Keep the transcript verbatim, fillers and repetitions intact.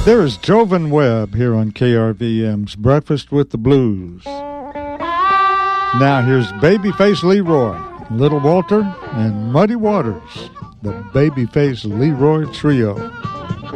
There is Jovan Webb here on K R V M's Breakfast with the Blues. Now here's Babyface Leroy, Little Walter, and Muddy Waters, the Babyface Leroy Trio.